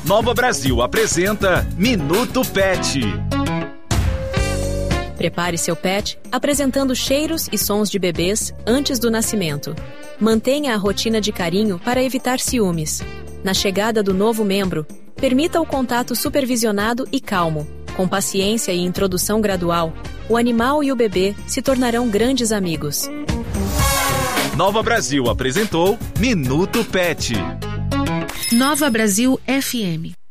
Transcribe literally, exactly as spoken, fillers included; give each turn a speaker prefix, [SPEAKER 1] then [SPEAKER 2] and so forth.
[SPEAKER 1] Nova Brasil apresenta Minuto Pet.
[SPEAKER 2] Prepare seu pet apresentando cheiros e sons de bebês antes do nascimento. Mantenha a rotina de carinho para evitar ciúmes. Na chegada do novo membro, permita o contato supervisionado e calmo. Com paciência e introdução gradual, o animal e o bebê se tornarão grandes amigos.
[SPEAKER 1] Nova Brasil apresentou Minuto Pet.
[SPEAKER 3] Nova Brasil F M.